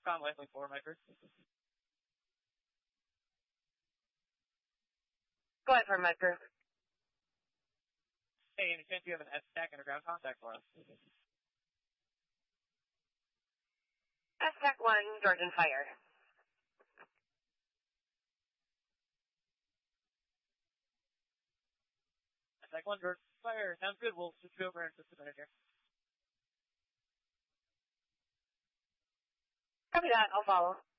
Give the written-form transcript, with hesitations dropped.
Conway, link 4, Micro. Go ahead for Micro. Hey, any chance you have an S-TAC underground contact for us? S-TAC 1, Jordan Fire. S-TAC 1, Jordan Fire. Sounds good. We'll switch you over in just a minute here. Copy that. I'll follow.